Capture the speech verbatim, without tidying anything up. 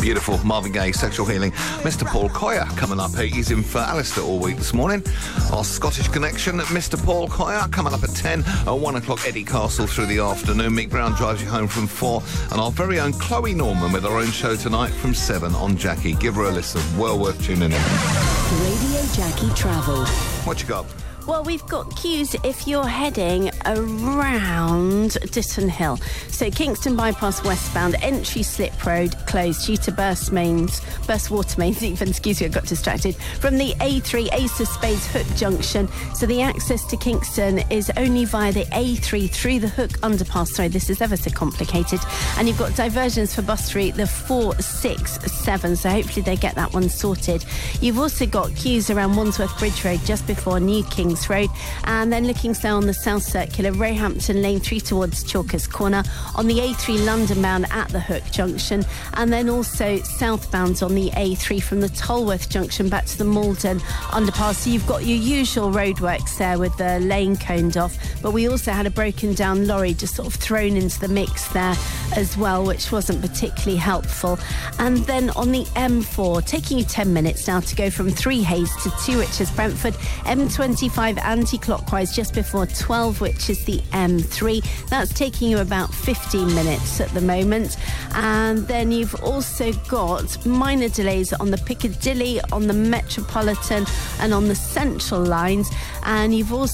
Beautiful Marvin Gaye, Sexual Healing. Mister Paul Coyer coming up. He's in for Alistair all week this morning. Our Scottish connection, Mister Paul Coyer, coming up at ten. At one o'clock, Eddie Castle through the afternoon. Mick Brown drives you home from four. And our very own Chloe Norman with her own show tonight from seven on Jackie. Give her a listen. Well worth tuning in. Radio Jackie Travel. What you got? Well, we've got queues if you're heading around Ditton Hill. So Kingston Bypass westbound, entry slip road closed due to burst mains, burst water mains even, excuse me, I got distracted, from the A three, Ace of Spades Hook Junction. So the access to Kingston is only via the A three through the Hook underpass. Sorry, this is ever so complicated. And you've got diversions for bus route, the four six seven, so hopefully they get that one sorted. You've also got queues around Wandsworth Bridge Road just before New Kings Road, and then looking south on the South Circular, Roehampton Lane through towards Chalkers Corner, on the A three London bound at the Hook Junction, and then also southbound on the A three from the Tolworth Junction back to the Malden underpass. So you've got your usual roadworks there with the lane coned off, but we also had a broken down lorry just sort of thrown into the mix there as well, which wasn't particularly helpful. And then on the M four, taking you ten minutes now to go from Three Hayes to Two Witches Brentford, M twenty-five anti-clockwise just before twelve, which is the M three. That's taking you about fifteen minutes at the moment. And then you've also got minor delays on the Piccadilly, on the Metropolitan and on the Central lines. And you've also